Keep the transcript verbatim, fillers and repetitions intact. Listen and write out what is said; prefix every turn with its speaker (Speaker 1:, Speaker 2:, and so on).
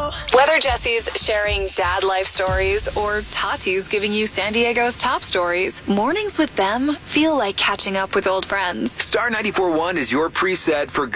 Speaker 1: now. Whether Jesse's sharing dad life stories or Tati's giving you San Diego's top stories, mornings with them feel like catching up with old friends.
Speaker 2: Star ninety-four point one is your preset for good.